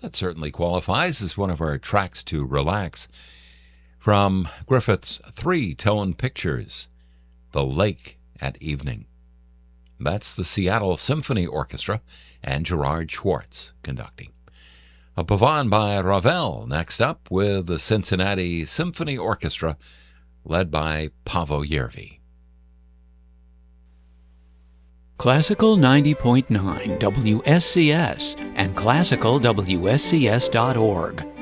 That certainly qualifies as one of our tracks to relax. From Griffith's three-tone pictures, The Lake at Evening. That's the Seattle Symphony Orchestra and Gerard Schwartz conducting. A Pavane by Ravel next up with the Cincinnati Symphony Orchestra led by Paavo Järvi. Classical 90.9 WSCS and classicalwscs.org.